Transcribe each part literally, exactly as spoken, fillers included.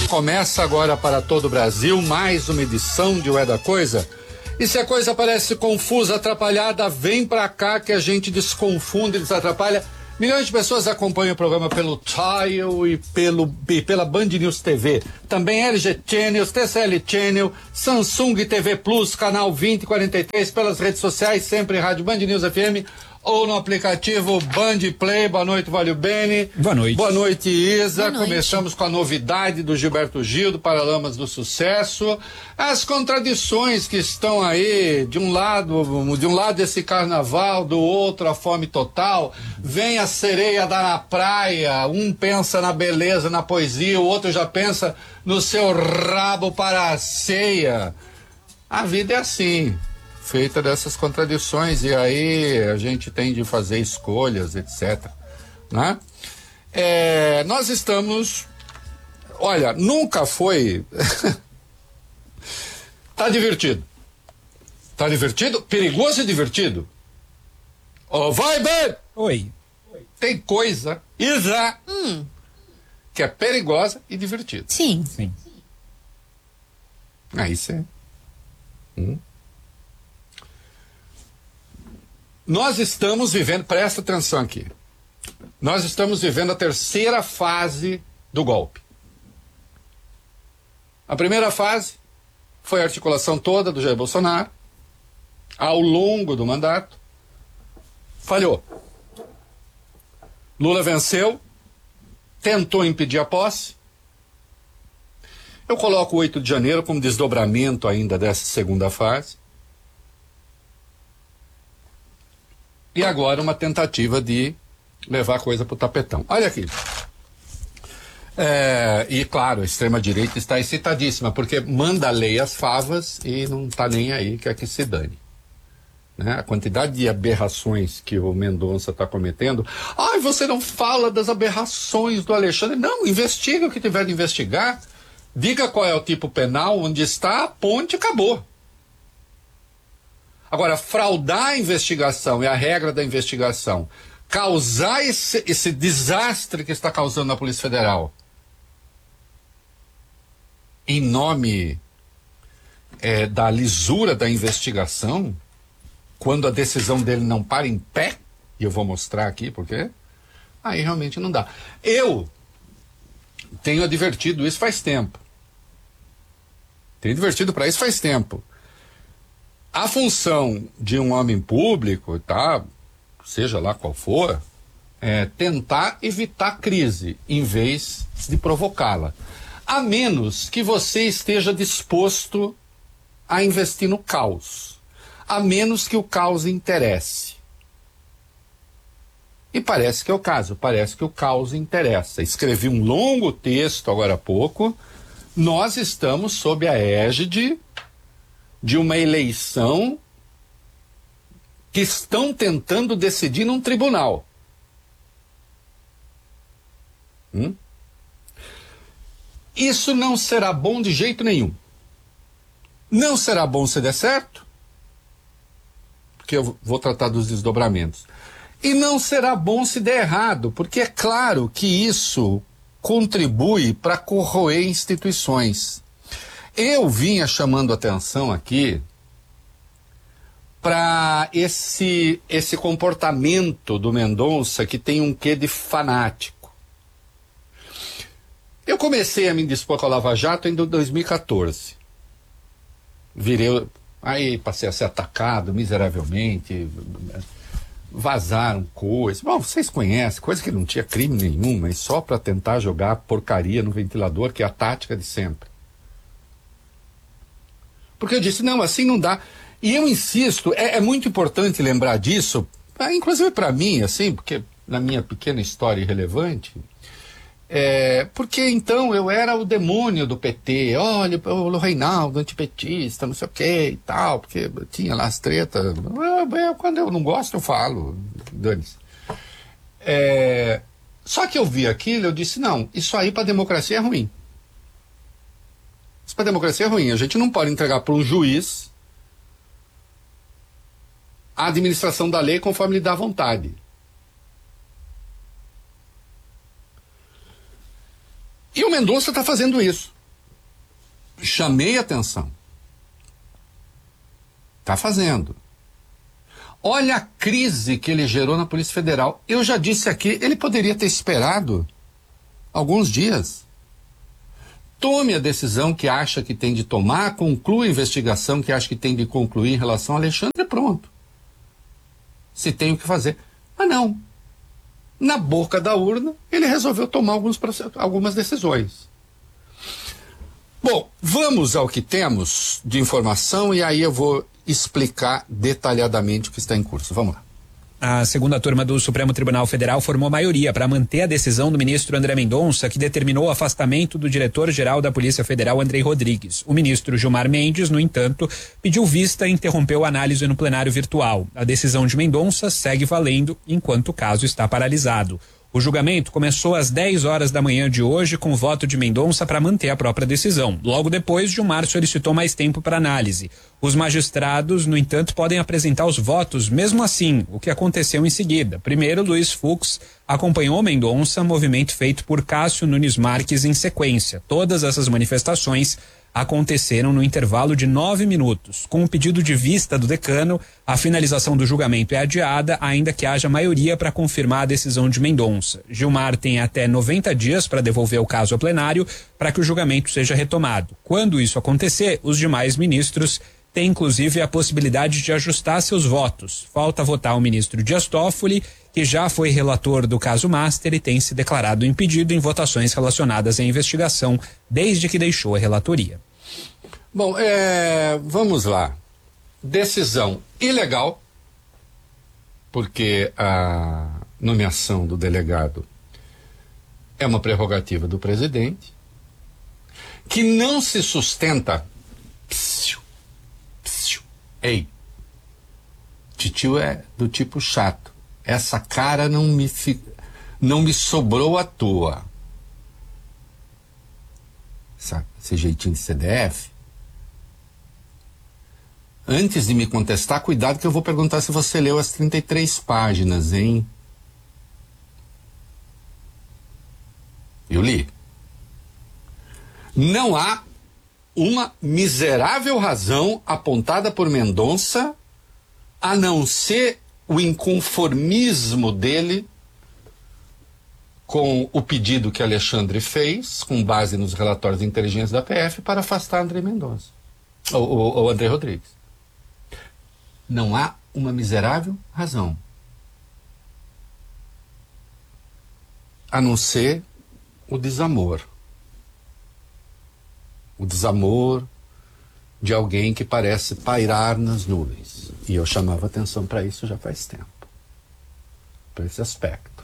Começa agora para todo o Brasil mais uma edição de Ué da Coisa. E se a coisa parece confusa, atrapalhada, vem pra cá que a gente desconfunde e desatrapalha. Milhões de pessoas acompanham o programa pelo Tile e, pelo, e pela Band News T V. Também L G Channels, T C L Channel, Samsung T V Plus, canal vinte e quarenta e três, pelas redes sociais, sempre Rádio Band News F M ou no aplicativo Band Play. Boa noite, Valio Bene. Boa noite. Boa noite, Isa. Boa noite. Começamos com a novidade do Gilberto Gil, do Paralamas do Sucesso. As contradições que estão aí, de um lado, de um lado esse carnaval, do outro a fome total. Vem a sereia dar na praia, um pensa na beleza, na poesia, o outro já pensa no seu rabo para a ceia. A vida é assim, feita dessas contradições, e aí a gente tem de fazer escolhas, etcétera, né? É, nós estamos, olha, nunca foi, tá divertido, tá divertido, perigoso e divertido. Ó, oh, vai bem! Oi. Tem coisa, Isa, Hum, que é perigosa e divertida. sim. Sim. Aí sim. Hum. Nós estamos vivendo, presta atenção aqui, nós estamos vivendo a terceira fase do golpe. A primeira fase foi a articulação toda do Jair Bolsonaro, ao longo do mandato, falhou. Lula venceu, tentou impedir a posse. Eu coloco o oito de janeiro como desdobramento ainda dessa segunda fase. E agora uma tentativa de levar a coisa para o tapetão. Olha aqui. É, e claro, a extrema-direita está excitadíssima, porque manda a lei às favas e não está nem aí, quer que se dane. Né? A quantidade de aberrações que o Mendonça está cometendo. Ai, você não fala das aberrações do Alexandre. Não, investiga o que tiver de investigar. Diga qual é o tipo penal, onde está, a ponte, acabou. Agora, fraudar a investigação é a regra da investigação. Causar esse, esse desastre que está causando na Polícia Federal em nome é, da lisura da investigação, quando a decisão dele não para em pé, e eu vou mostrar aqui porque aí realmente não dá. Eu tenho advertido isso faz tempo. Tenho advertido para isso faz tempo. A função de um homem público, tá, seja lá qual for, é tentar evitar crise em vez de provocá-la. A menos que você esteja disposto a investir no caos. A menos que o caos interesse. E parece que é o caso, parece que o caos interessa. Escrevi um longo texto agora há pouco. Nós estamos sob a égide de uma eleição que estão tentando decidir num tribunal. Hum? Isso não será bom de jeito nenhum. Não será bom se der certo, porque eu vou tratar dos desdobramentos. E não será bom se der errado, porque é claro que isso contribui para corroer instituições. Eu vinha chamando atenção aqui para esse, esse comportamento do Mendonça que tem um quê de fanático. Eu comecei a me dispor com a Lava Jato em dois mil e quatorze. Virei, aí passei a ser atacado miseravelmente, vazaram coisas. Bom, vocês conhecem, coisa que não tinha crime nenhum, mas só para tentar jogar porcaria no ventilador, que é a tática de sempre. Porque eu disse, não, assim não dá. E eu insisto, é, é muito importante lembrar disso, inclusive para mim, assim, porque na minha pequena história irrelevante, é, porque então eu era o demônio do P T, olha, o Reinaldo, antipetista, não sei o que e tal, porque tinha lá as tretas. Eu, eu, quando eu não gosto, eu falo, dane-se. É, só que eu vi aquilo, eu disse, não, isso aí para a democracia é ruim. Isso para a democracia é ruim. A gente não pode entregar para um juiz a administração da lei conforme lhe dá vontade. E o Mendonça está fazendo isso. Chamei atenção. Está fazendo. Olha a crise que ele gerou na Polícia Federal. Eu já disse aqui, ele poderia ter esperado alguns dias. Tome a decisão que acha que tem de tomar, conclua a investigação que acha que tem de concluir em relação a Alexandre, pronto. Se tem o que fazer. Mas não. Na boca da urna, ele resolveu tomar alguns, algumas decisões. Bom, vamos ao que temos de informação e aí eu vou explicar detalhadamente o que está em curso. Vamos lá. A segunda turma do Supremo Tribunal Federal formou maioria para manter a decisão do ministro André Mendonça, que determinou o afastamento do diretor-geral da Polícia Federal, Andrei Rodrigues. O ministro Gilmar Mendes, no entanto, pediu vista e interrompeu a análise no plenário virtual. A decisão de Mendonça segue valendo enquanto o caso está paralisado. O julgamento começou às dez horas da manhã de hoje com o voto de Mendonça para manter a própria decisão. Logo depois, Gilmar solicitou mais tempo para análise. Os magistrados, no entanto, podem apresentar os votos mesmo assim, o que aconteceu em seguida. Primeiro, Luiz Fux acompanhou Mendonça, movimento feito por Cássio Nunes Marques em sequência. Todas essas manifestações aconteceram no intervalo de nove minutos. Com o pedido de vista do decano, a finalização do julgamento é adiada, ainda que haja maioria para confirmar a decisão de Mendonça. Gilmar tem até noventa dias para devolver o caso ao plenário para que o julgamento seja retomado. Quando isso acontecer, os demais ministros têm inclusive a possibilidade de ajustar seus votos. Falta votar o ministro Dias Toffoli, que já foi relator do caso Master e tem se declarado impedido em votações relacionadas à investigação desde que deixou a relatoria. Bom, é, vamos lá. Decisão ilegal, porque a nomeação do delegado é uma prerrogativa do presidente, que não se sustenta. Psiu, psiu. Ei, titio é do tipo chato. Essa cara não me, fi, não me sobrou à toa. Essa, esse jeitinho de C D F. Antes de me contestar, cuidado que eu vou perguntar se você leu as trinta e três páginas, hein? Eu li. Não há uma miserável razão apontada por Mendonça a não ser o inconformismo dele com o pedido que Alexandre fez, com base nos relatórios de inteligência da P F, para afastar André Mendonça, ou, ou, ou André Rodrigues. Não há uma miserável razão a não ser o desamor. O desamor de alguém que parece pairar nas nuvens. E eu chamava atenção para isso já faz tempo. Para esse aspecto.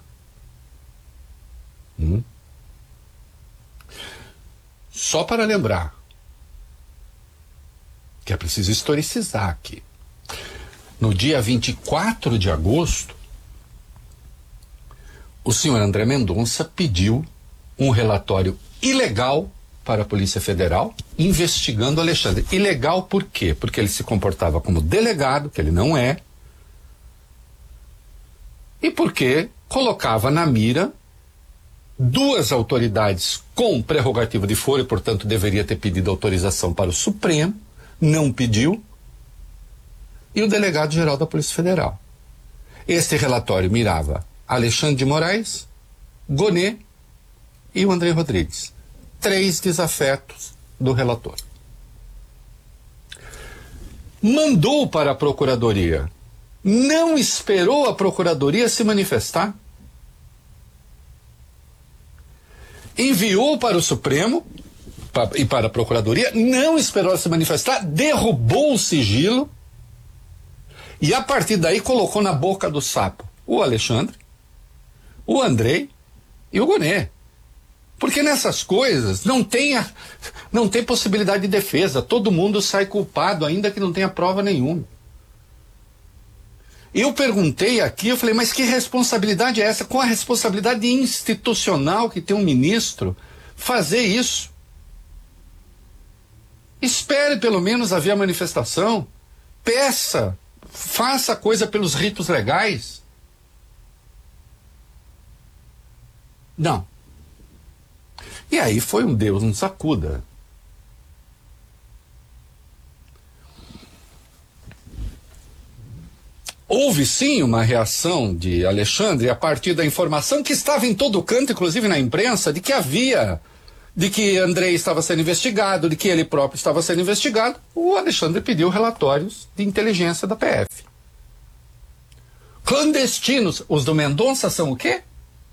Hum? Só para lembrar que é preciso historicizar aqui. No dia vinte e quatro de agosto, o senhor André Mendonça pediu um relatório ilegal para a Polícia Federal, investigando Alexandre. Ilegal por quê? Porque ele se comportava como delegado, que ele não é, e porque colocava na mira duas autoridades com prerrogativa de foro e, portanto, deveria ter pedido autorização para o Supremo, não pediu, e o delegado-geral da Polícia Federal. Este relatório mirava Alexandre de Moraes, Gonê e o André Rodrigues. Três desafetos do relator. Mandou para a Procuradoria. Não esperou a Procuradoria se manifestar. Enviou para o Supremo para, e para a Procuradoria, não esperou se manifestar, derrubou o sigilo e a partir daí colocou na boca do sapo o Alexandre, o Andrei e o Gonê. Porque nessas coisas não tem, a, não tem possibilidade de defesa, todo mundo sai culpado ainda que não tenha prova nenhuma. Eu perguntei aqui, eu falei, mas que responsabilidade é essa? Qual a responsabilidade institucional que tem um ministro fazer isso? Espere pelo menos haver a manifestação, peça, faça a coisa pelos ritos legais. Não. E aí foi um Deus nos acuda. houve sim uma reação de Alexandre a partir da informação que estava em todo canto, inclusive na imprensa, de que havia, de que Andrei estava sendo investigado, de que ele próprio estava sendo investigado. O Alexandre pediu relatórios de inteligência da P F. Clandestinos. Os do Mendonça são o quê?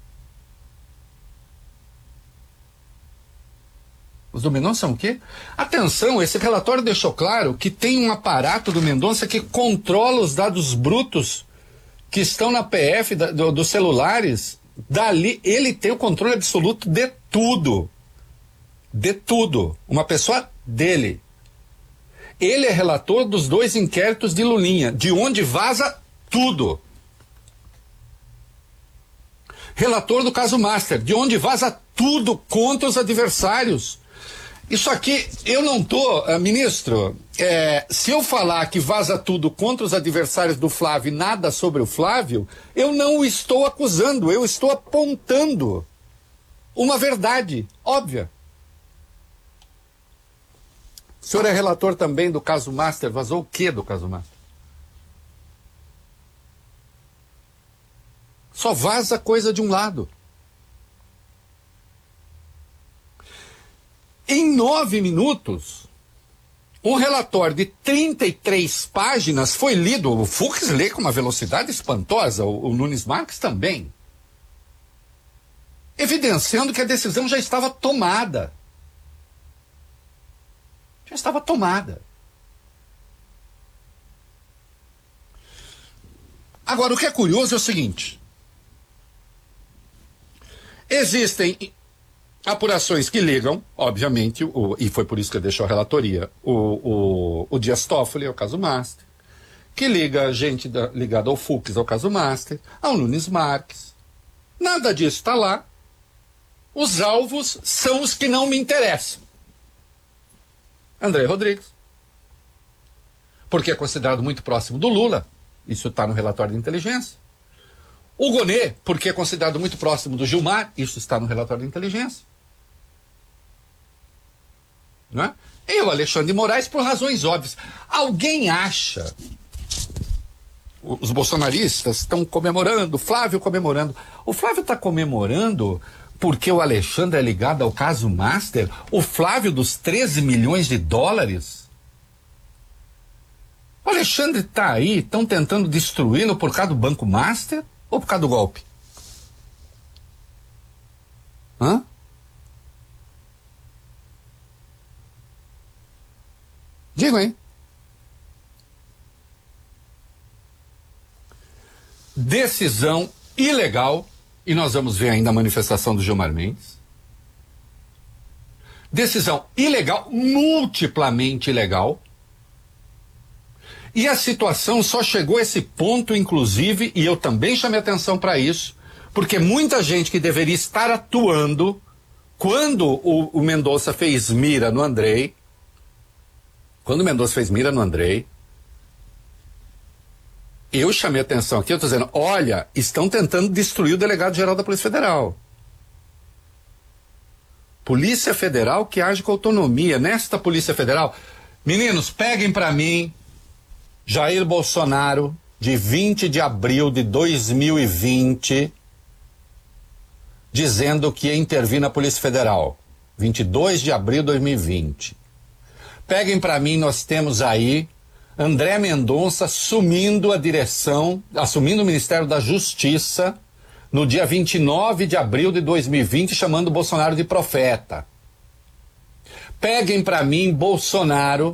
Os do Mendonça são o quê? Atenção, esse relatório deixou claro que tem um aparato do Mendonça que controla os dados brutos que estão na P F da, do, dos celulares. Dali, ele tem o controle absoluto de tudo. De tudo. Uma pessoa dele. Ele é relator dos dois inquéritos de Lulinha, de onde vaza tudo. Relator do caso Master, de onde vaza tudo contra os adversários. Isso aqui, eu não tô, uh, ministro, é, se eu falar que vaza tudo contra os adversários do Flávio e nada sobre o Flávio, eu não o estou acusando, eu estou apontando uma verdade óbvia. O senhor é relator também do caso Master, vazou o que do caso Master? Só vaza coisa de um lado. Em nove minutos, um relatório de trinta e três páginas foi lido. O Fux lê com uma velocidade espantosa, o, o Nunes Marques também. Evidenciando que a decisão já estava tomada. Já estava tomada. Agora, o que é curioso é o seguinte. Existem apurações que ligam, obviamente, o, e foi por isso que eu deixo a relatoria, o, o, o Dias Toffoli ao caso Master, que liga gente da, ligada ao Fux ao caso Master, ao Nunes Marques. Nada disso está lá. Os alvos são os que não me interessam. André Rodrigues, porque é considerado muito próximo do Lula, isso está no relatório de inteligência. O Gonê, porque é considerado muito próximo do Gilmar, isso está no relatório de inteligência. Não é? E o Alexandre de Moraes, por razões óbvias. Alguém acha, os bolsonaristas estão comemorando, o Flávio comemorando. O Flávio está comemorando porque o Alexandre é ligado ao caso Master? O Flávio dos treze milhões de dólares? O Alexandre está aí, estão tentando destruí-lo por causa do Banco Master? Ou por causa do golpe? Hã? Digo, hein? Decisão ilegal, e nós vamos ver ainda a manifestação do Gilmar Mendes. Decisão ilegal, multiplamente ilegal. E a situação só chegou a esse ponto, inclusive, e eu também chamei atenção para isso, porque muita gente que deveria estar atuando quando o, o Mendonça fez mira no Andrei, quando o Mendonça fez mira no Andrei, eu chamei atenção aqui, eu estou dizendo, olha, estão tentando destruir o delegado-geral da Polícia Federal. Polícia Federal que age com autonomia. Nesta Polícia Federal, meninos, peguem para mim Jair Bolsonaro, de vinte de abril de dois mil e vinte, dizendo que ia intervir na Polícia Federal. vinte e dois de abril de dois mil e vinte. Peguem para mim, nós temos aí André Mendonça assumindo a direção, assumindo o Ministério da Justiça, no dia vinte e nove de abril de dois mil e vinte, chamando Bolsonaro de profeta. Peguem para mim Bolsonaro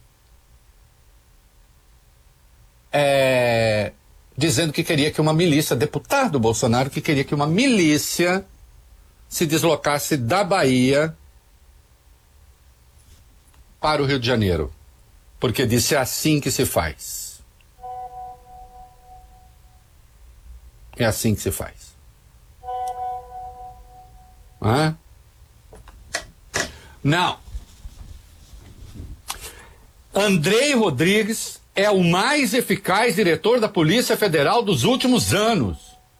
É, dizendo que queria que uma milícia, deputado Bolsonaro, que queria que uma milícia se deslocasse da Bahia para o Rio de Janeiro. Porque disse, é assim que se faz. É assim que se faz. Hã? Não. Andrei Rodrigues é o mais eficaz diretor da Polícia Federal dos últimos anos.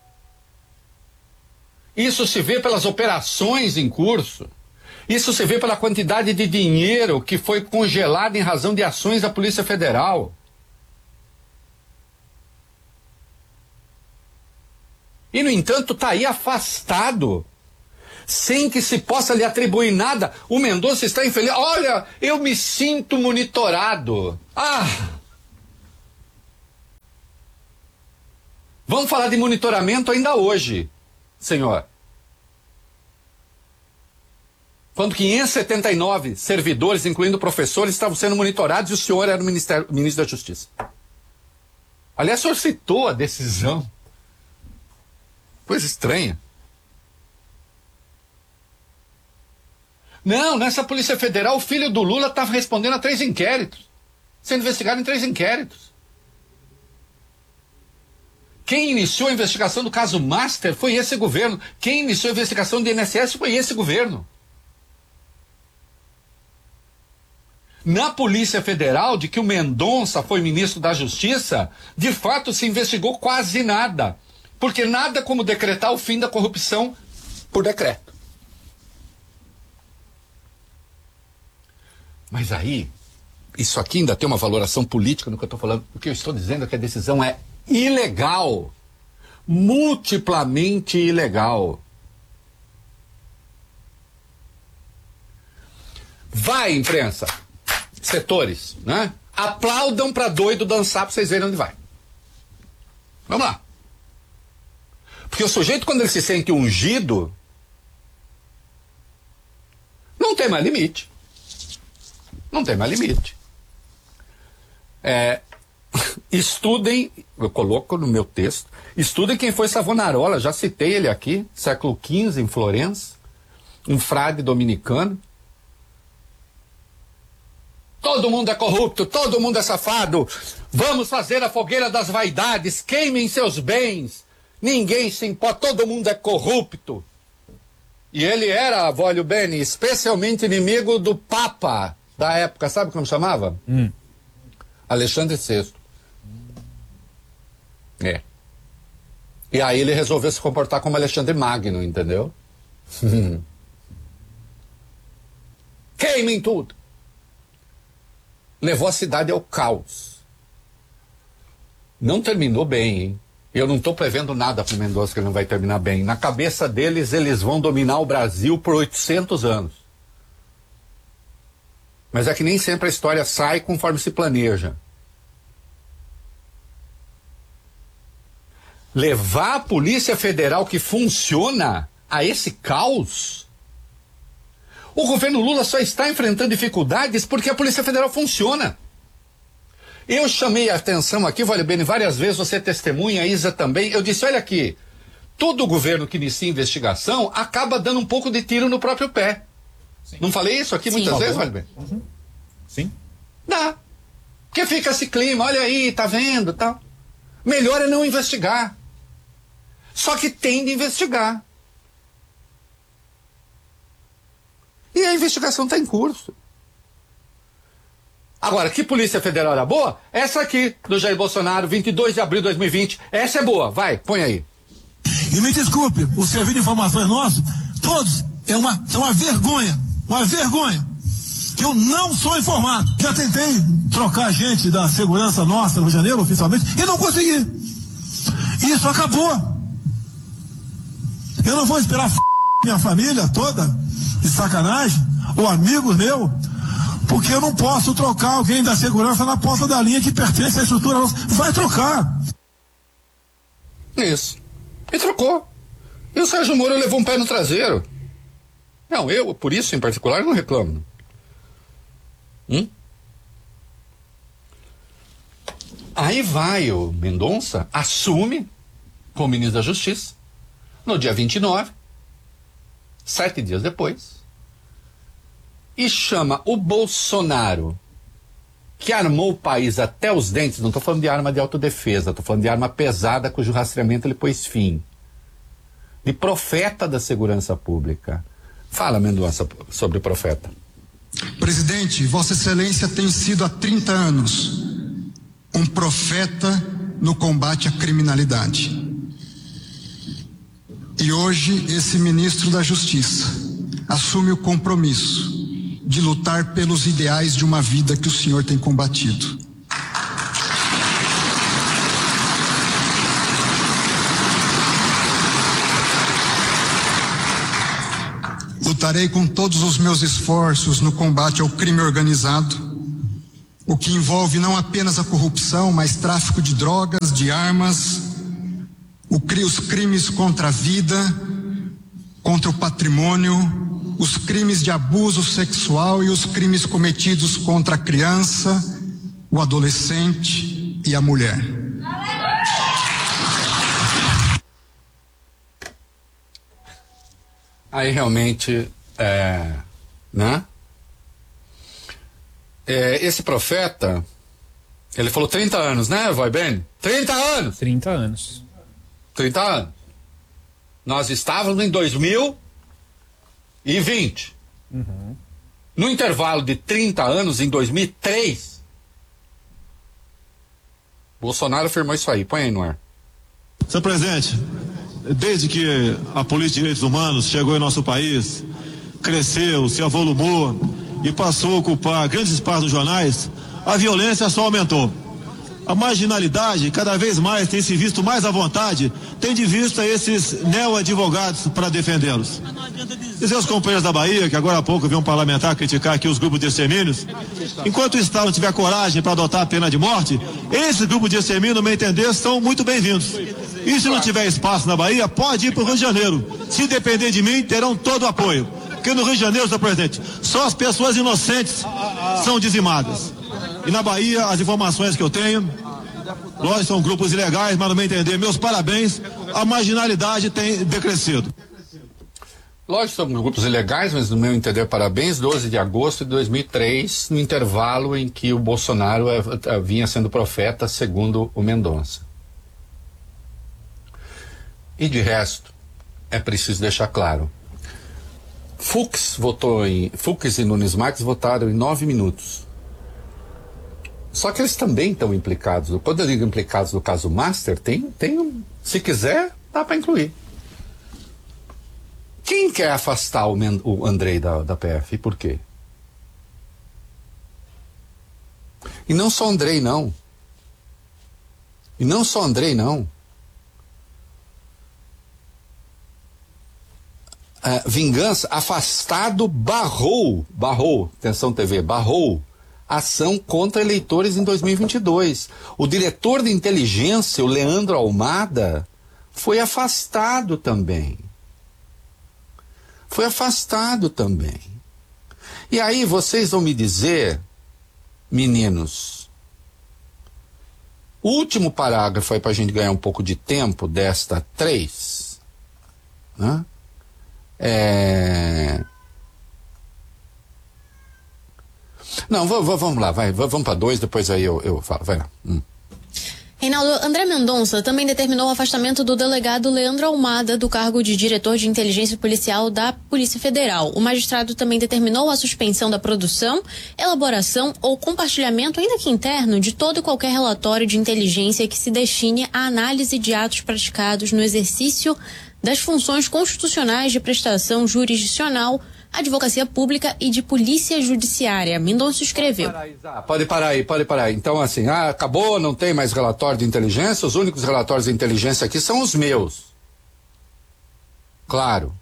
Isso se vê pelas operações em curso. Isso se vê pela quantidade de dinheiro que foi congelado em razão de ações da Polícia Federal. E, no entanto, está aí afastado, sem que se possa lhe atribuir nada. O Mendonça está infeliz. Olha, eu me sinto monitorado. Ah! Vamos falar de monitoramento ainda hoje, senhor. Quando quinhentos e setenta e nove servidores, incluindo professores, estavam sendo monitorados e o senhor era o ministério, ministro da Justiça. Aliás, o senhor citou a decisão. Coisa estranha. Não, nessa Polícia Federal, o filho do Lula estava respondendo a três inquéritos. Sendo investigado em três inquéritos. Quem iniciou a investigação do caso Master foi esse governo. Quem iniciou a investigação do I N S S foi esse governo. Na Polícia Federal, de que o Mendonça foi ministro da Justiça, de fato se investigou quase nada. Porque nada como decretar o fim da corrupção por decreto. Mas aí, isso aqui ainda tem uma valoração política no que eu estou falando. O que eu estou dizendo é que a decisão é ilegal. Multiplamente ilegal. Vai, imprensa, setores, né? Aplaudam para doido dançar para vocês verem onde vai. Vamos lá. Porque o sujeito, quando ele se sente ungido, não tem mais limite. Não tem mais limite. É, estudem, eu coloco no meu texto, estudem quem foi Savonarola, já citei ele aqui, século quinze, em Florença, um frade dominicano. Todo mundo é corrupto, todo mundo é safado, vamos fazer a fogueira das vaidades, queimem seus bens, ninguém se importa, todo mundo é corrupto. E ele era, Voglio Bene, especialmente inimigo do Papa da época, sabe como chamava? Hum. Alexandre sexto. É. E aí ele resolveu se comportar como Alexandre Magno, entendeu? Queimem tudo. Levou a cidade ao caos. Não terminou bem, hein? Eu não estou prevendo nada para o Mendonça que ele não vai terminar bem. Na cabeça deles, eles vão dominar o Brasil por oitocentos anos. Mas é que nem sempre a história sai conforme se planeja. Levar a Polícia Federal que funciona a esse caos? O governo Lula só está enfrentando dificuldades porque a Polícia Federal funciona. Eu chamei a atenção aqui, Voglio Bene, várias vezes, você testemunha, Isa também. Eu disse, olha aqui, todo governo que inicia investigação acaba dando um pouco de tiro no próprio pé. Sim. Não falei isso aqui Sim, muitas vezes, Voglio Bene? Uhum. Sim. Dá. Porque fica esse clima, olha aí, tá vendo, tal. Melhor é não investigar. Só que tem de investigar. E a investigação está em curso. Agora, que Polícia Federal era boa? Essa aqui, do Jair Bolsonaro, vinte e dois de abril de dois mil e vinte. Essa é boa, vai, põe aí. E me desculpe, o serviço de informações nosso, todos, é uma, é uma vergonha, uma vergonha, que eu não sou informado. Já tentei trocar gente da segurança nossa no Rio de Janeiro, oficialmente, e não consegui. Isso acabou. Eu não vou esperar f... minha família toda, de sacanagem, ou amigos meus, porque eu não posso trocar alguém da segurança na ponta da linha que pertence à estrutura nossa. Vai trocar. Isso. E trocou. E o Sérgio Moro levou um pé no traseiro. Não, eu, por isso em particular, não reclamo. Hum? Aí vai o Mendonça, assume como ministro da Justiça, no dia vinte e nove, sete dias depois, e chama o Bolsonaro, que armou o país até os dentes, não estou falando de arma de autodefesa, estou falando de arma pesada cujo rastreamento ele pôs fim, de profeta da segurança pública. Fala, Mendonça, sobre o profeta. Presidente, Vossa Excelência tem sido há trinta anos um profeta no combate à criminalidade. E hoje esse ministro da Justiça assume o compromisso de lutar pelos ideais de uma vida que o senhor tem combatido. Lutarei com todos os meus esforços no combate ao crime organizado, o que envolve não apenas a corrupção, mas tráfico de drogas, de armas, o, os crimes contra a vida, contra o patrimônio, os crimes de abuso sexual e os crimes cometidos contra a criança, o adolescente e a mulher. Aí realmente, é, né? É, esse profeta, ele falou trinta anos, né, vai bem? trinta anos! trinta anos. trinta anos. Nós estávamos em dois mil e vinte. Uhum. No intervalo de trinta anos, em dois mil e três, Bolsonaro afirmou isso aí. Põe aí no ar. Senhor presidente, desde que a política de direitos humanos chegou em nosso país, cresceu, se avolumou e passou a ocupar grandes espaços nos jornais, a violência só aumentou. A marginalidade cada vez mais tem se visto mais à vontade, tem de vista esses neo-advogados para defendê-los. E seus companheiros da Bahia, que agora há pouco viu um parlamentar criticar aqui os grupos de extermínios, enquanto o Estado não tiver coragem para adotar a pena de morte, esses grupos de extermínio, no meu entender, são muito bem-vindos. E se não tiver espaço na Bahia, pode ir para o Rio de Janeiro. Se depender de mim, terão todo o apoio. Porque no Rio de Janeiro, senhor presidente, só as pessoas inocentes são dizimadas. E na Bahia, as informações que eu tenho, nós são grupos ilegais, mas no meu entender, meus parabéns, a marginalidade tem decrescido. Lógico, são grupos ilegais, mas no meu entender, parabéns, doze de agosto de dois mil e três, no intervalo em que o Bolsonaro vinha sendo profeta, segundo o Mendonça. E de resto, é preciso deixar claro, Fux votou em, Fux e Nunes Marques votaram em nove minutos. Só que eles também estão implicados. Quando eu digo implicados no caso Master, tem, tem um, se quiser, dá para incluir. Quem quer afastar o, Men, o Andrei da, da P F e por quê? E não só Andrei, não. E não só Andrei, não. Uh, Vingança, afastado, barrou, barrou, atenção T V, barrou ação contra eleitores em dois mil e vinte e dois. O diretor de inteligência, o Leandro Almada, foi afastado também. Foi afastado também. E aí vocês vão me dizer, meninos, o último parágrafo aí para a gente ganhar um pouco de tempo desta três, né? É... Não, vamos lá, vai, vamos para dois, depois aí eu, eu falo, vai lá. Hum. Reinaldo, André Mendonça também determinou o afastamento do delegado Leandro Almada do cargo de diretor de inteligência policial da Polícia Federal. O magistrado também determinou a suspensão da produção, elaboração ou compartilhamento, ainda que interno, de todo e qualquer relatório de inteligência que se destine à análise de atos praticados no exercício das funções constitucionais de prestação jurisdicional, advocacia pública e de polícia judiciária. Mendonça escreveu. Pode parar aí, pode parar aí. Então, assim, ah, acabou, não tem mais relatório de inteligência, os únicos relatórios de inteligência aqui são os meus. Claro.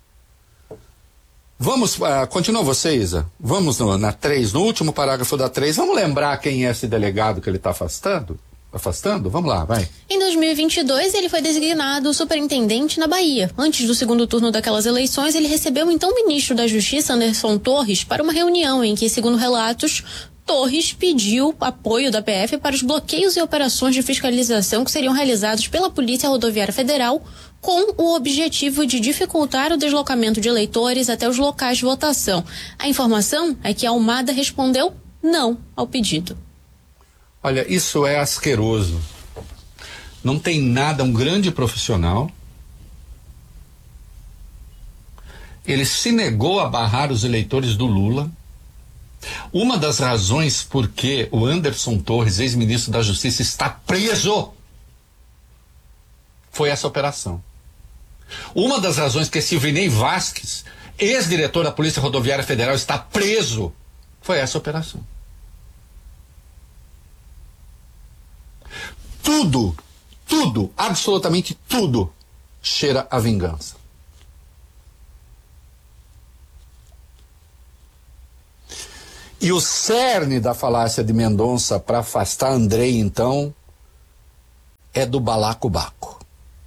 Vamos, uh, continua você, Isa. Vamos no, na três, no último parágrafo da três, vamos lembrar quem é esse delegado que ele está afastando? Afastando? Vamos lá, vai. Em dois mil e vinte e dois, ele foi designado superintendente na Bahia. Antes do segundo turno daquelas eleições, ele recebeu o então ministro da Justiça, Anderson Torres, para uma reunião em que, segundo relatos, Torres pediu apoio da P F para os bloqueios e operações de fiscalização que seriam realizados pela Polícia Rodoviária Federal, com o objetivo de dificultar o deslocamento de eleitores até os locais de votação. A informação é que Almada respondeu não ao pedido. Olha, isso é asqueroso. Não tem nada, um grande profissional. Ele se negou a barrar os eleitores do Lula. Uma das razões por que o Anderson Torres, ex-ministro da Justiça, está preso foi essa operação. Uma das razões que Silvinei Vasquez, ex-diretor da Polícia Rodoviária Federal, está preso foi essa operação. Tudo, tudo, absolutamente tudo cheira a vingança. E o cerne da falácia de Mendonça para afastar Andrei, então, é do balacobaco.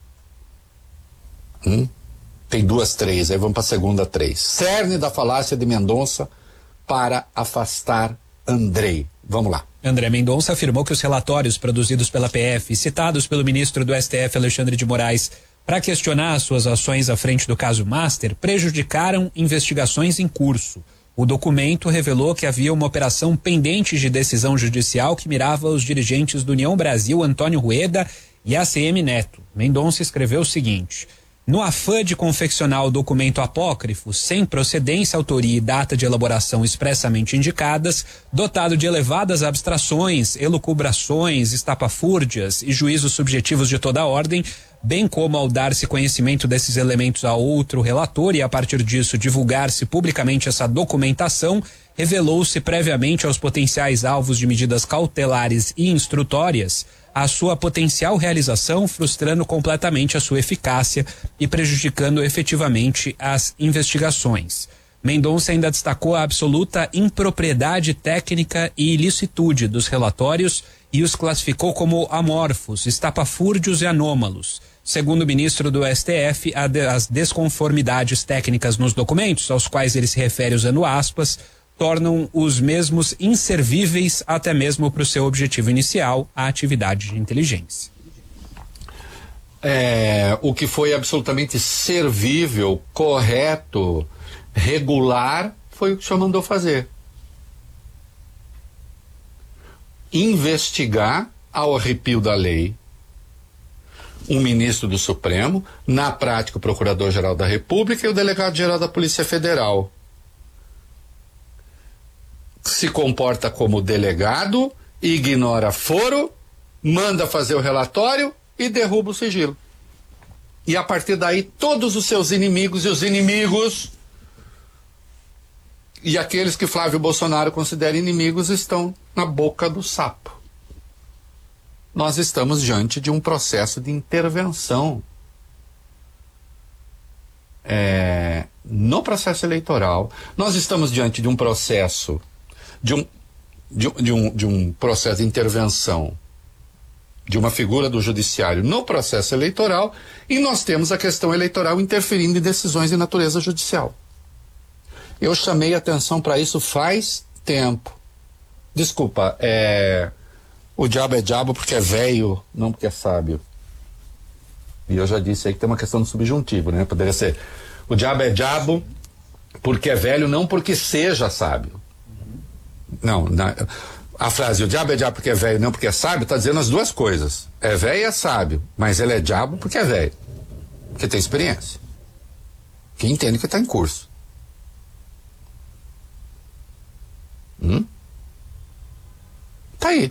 Hum? Tem duas três, aí vamos para a segunda três. Cerne da falácia de Mendonça para afastar Andrei. Vamos lá. André Mendonça afirmou que os relatórios produzidos pela P F, citados pelo ministro do S T F, Alexandre de Moraes, para questionar as suas ações à frente do caso Master, prejudicaram investigações em curso. O documento revelou que havia uma operação pendente de decisão judicial que mirava os dirigentes do União Brasil, Antônio Rueda, e A C M Neto. Mendonça escreveu o seguinte: no afã de confeccionar o documento apócrifo, sem procedência, autoria e data de elaboração expressamente indicadas, dotado de elevadas abstrações, elucubrações, estapafúrdias e juízos subjetivos de toda a ordem, bem como ao dar-se conhecimento desses elementos a outro relator e, a partir disso, divulgar-se publicamente essa documentação, revelou-se previamente aos potenciais alvos de medidas cautelares e instrutórias a sua potencial realização, frustrando completamente a sua eficácia e prejudicando efetivamente as investigações. Mendonça ainda destacou a absoluta impropriedade técnica e ilicitude dos relatórios e os classificou como amorfos, estapafúrdios e anômalos. Segundo o ministro do S T F, as desconformidades técnicas nos documentos, aos quais ele se refere usando aspas, tornam os mesmos inservíveis até mesmo para o seu objetivo inicial, a atividade de inteligência. É, o que foi absolutamente servível, correto, regular, foi o que o senhor mandou fazer. Investigar ao arrepio da lei um ministro do Supremo, na prática o Procurador-Geral da República e o Delegado-Geral da Polícia Federal. Se comporta como delegado, ignora foro, manda fazer o relatório e derruba o sigilo. E a partir daí todos os seus inimigos e os inimigos e aqueles que Flávio Bolsonaro considera inimigos estão na boca do sapo. Nós estamos diante de um processo de intervenção é, no processo eleitoral. Nós estamos diante de um processo de um, de, de, um, de um processo de intervenção de uma figura do judiciário no processo eleitoral, e nós temos a questão eleitoral interferindo em decisões de natureza judicial. Eu chamei atenção para isso faz tempo. Desculpa, é... o diabo é diabo porque é velho, não porque é sábio. E eu já disse aí que tem uma questão do subjuntivo, né? Poderia ser: o diabo é diabo porque é velho, não porque seja sábio. Não, na, a frase, o diabo é diabo porque é velho, não porque é sábio, está dizendo as duas coisas. É velho e é sábio, mas ele é diabo porque é velho. Porque tem experiência. Que entende que está em curso. Hum? Tá aí.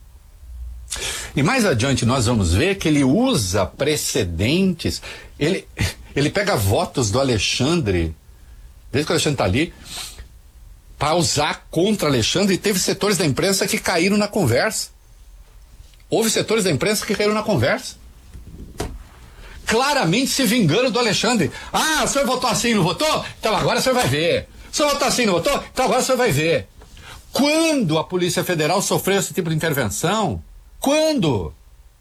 E mais adiante nós vamos ver que ele usa precedentes, ele, ele pega votos do Alexandre, desde que o Alexandre está ali, para usar contra Alexandre, e teve setores da imprensa que caíram na conversa. Houve setores da imprensa que caíram na conversa. Claramente se vingando do Alexandre. Ah, o senhor votou assim, não votou? Então agora o senhor vai ver. O senhor votou assim, não votou? Então agora o senhor vai ver. Quando a Polícia Federal sofreu esse tipo de intervenção? Quando?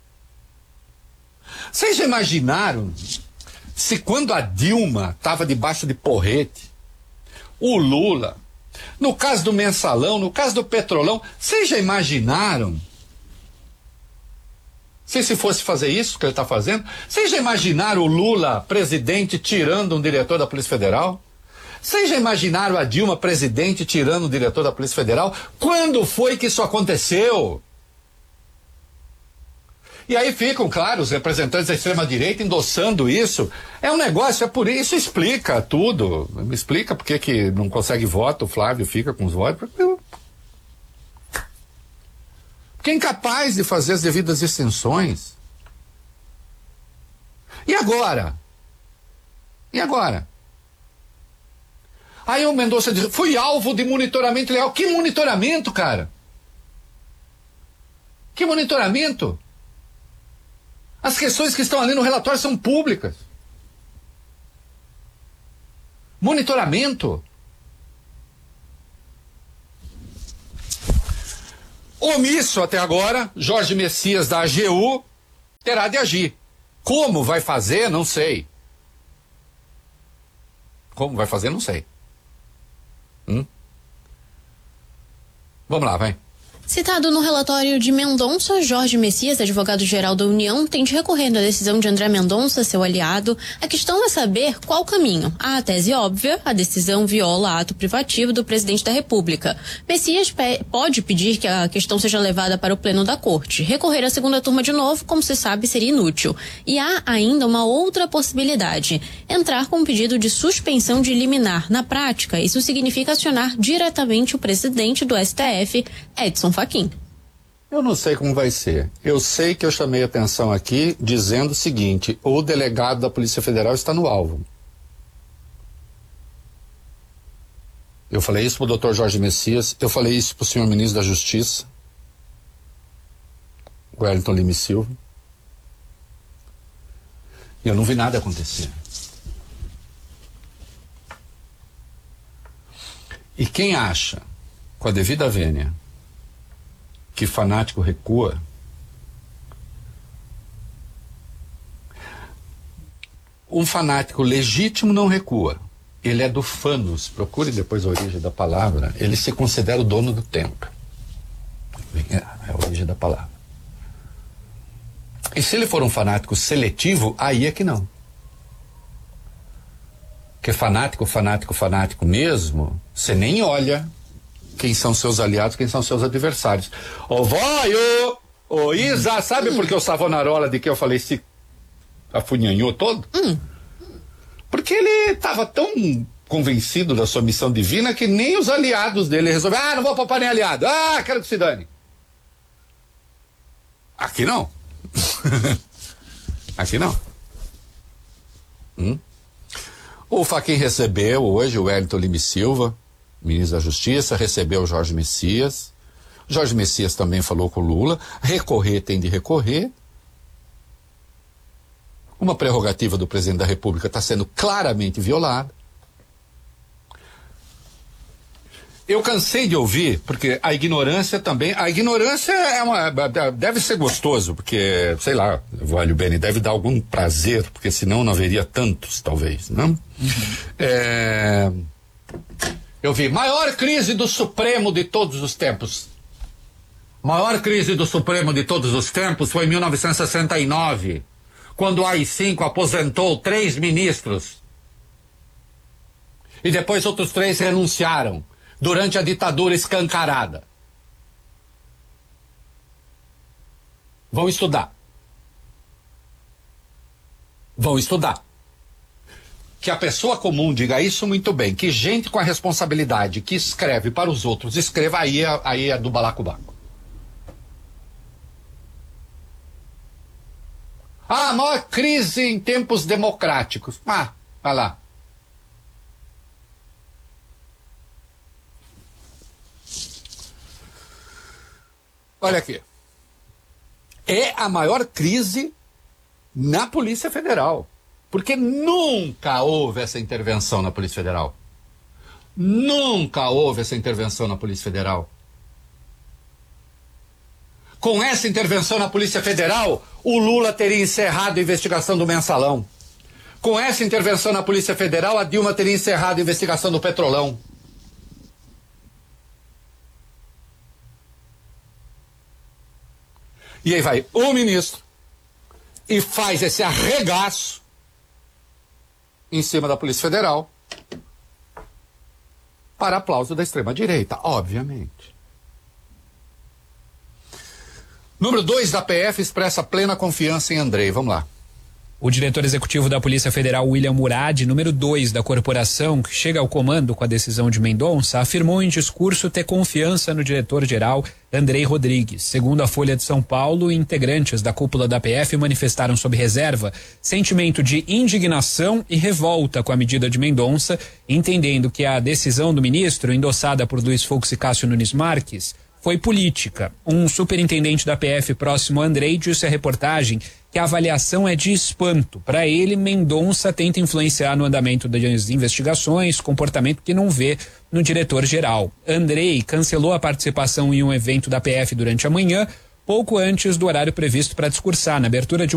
Vocês já imaginaram se quando a Dilma estava debaixo de porrete, o Lula, no caso do Mensalão, no caso do Petrolão, vocês já imaginaram? Se se fosse fazer isso que ele está fazendo, vocês já imaginaram o Lula, presidente, tirando um diretor da Polícia Federal? Vocês já imaginaram a Dilma, presidente, tirando o diretor da Polícia Federal? Quando foi que isso aconteceu? E aí ficam, claro, os representantes da extrema-direita endossando isso. É um negócio, é por isso, explica tudo. Me explica por que que não consegue voto, o Flávio fica com os votos. Porque é incapaz de fazer as devidas distinções. E agora? E agora? Aí o Mendonça diz, fui alvo de monitoramento legal. Que monitoramento, cara? Que monitoramento? As questões que estão ali no relatório são públicas. Monitoramento? Omisso até agora, Jorge Messias da A G U terá de agir. Como vai fazer, não sei. Como vai fazer, não sei. Hum? Vamos lá, vai. Citado no relatório de Mendonça, Jorge Messias, advogado-geral da União, tem de recorrer da decisão de André Mendonça, seu aliado. A questão é saber qual caminho. A tese óbvia, a decisão viola ato privativo do presidente da República. Messias pe- pode pedir que a questão seja levada para o pleno da corte. Recorrer à segunda turma de novo, como se sabe, seria inútil. E há ainda uma outra possibilidade: entrar com um pedido de suspensão de liminar. Na prática, isso significa acionar diretamente o presidente do S T F, Edson Fachin. Eu não sei como vai ser. Eu sei que eu chamei atenção aqui dizendo o seguinte: o delegado da Polícia Federal está no alvo. Eu falei isso para o doutor Jorge Messias, eu falei isso para o senhor ministro da Justiça, Wellington Lima e Silva. E eu não vi nada acontecer. E quem acha, com a devida vênia, que fanático recua, um fanático legítimo não recua. Ele é do fanos, procure depois a origem da palavra. Ele se considera o dono do tempo. É a origem da palavra. E se ele for um fanático seletivo, aí é que não. Porque fanático, fanático, fanático mesmo, você nem olha quem são seus aliados, quem são seus adversários. Ô Voio, ô Isa, sabe por que o Savonarola, de que eu falei, se afunhanhou todo? Hum. Porque ele estava tão convencido da sua missão divina que nem os aliados dele resolveram: ah, não vou poupar nem aliado, ah, quero que se dane. Aqui não. Aqui não. Hum? O Fachin recebeu hoje o Wellington Lima e Silva, ministro da Justiça, recebeu o Jorge Messias. O Jorge Messias também falou com o Lula. Recorrer tem de recorrer. Uma prerrogativa do presidente da República está sendo claramente violada. Eu cansei de ouvir, porque a ignorância também, a ignorância é uma, deve ser gostoso, porque, sei lá, Valho Bene, deve dar algum prazer, porque senão não haveria tantos, talvez, não? Uhum. É, eu vi, maior crise do Supremo de todos os tempos. Maior crise do Supremo de todos os tempos foi em mil novecentos e sessenta e nove, quando o A I cinco aposentou três ministros. E depois outros três renunciaram. Durante a ditadura escancarada. Vão estudar. Vão estudar. Que a pessoa comum diga isso muito bem. Que gente com a responsabilidade que escreve para os outros, escreva, aí é, aí é do balacobaco. Ah, maior crise em tempos democráticos. Ah, vai lá. Olha aqui, é a maior crise na Polícia Federal, porque nunca houve essa intervenção na Polícia Federal. Nunca houve essa intervenção na Polícia Federal. Com essa intervenção na Polícia Federal, o Lula teria encerrado a investigação do Mensalão. Com essa intervenção na Polícia Federal, a Dilma teria encerrado a investigação do Petrolão. E aí vai o ministro e faz esse arregaço em cima da Polícia Federal para aplauso da extrema-direita, obviamente. Número dois da P F expressa plena confiança em Andrei. Vamos lá. O diretor executivo da Polícia Federal, William Murad, número dois da corporação, que chega ao comando com a decisão de Mendonça, afirmou em discurso ter confiança no diretor-geral Andrei Rodrigues. Segundo a Folha de São Paulo, integrantes da cúpula da P F manifestaram sob reserva sentimento de indignação e revolta com a medida de Mendonça, entendendo que a decisão do ministro, endossada por Luiz Fux e Cássio Nunes Marques, foi política. Um superintendente da P F próximo a Andrei disse à reportagem que a avaliação é de espanto. Para ele, Mendonça tenta influenciar no andamento das investigações, comportamento que não vê no diretor-geral. Andrei cancelou a participação em um evento da P F durante a manhã, pouco antes do horário previsto para discursar na abertura de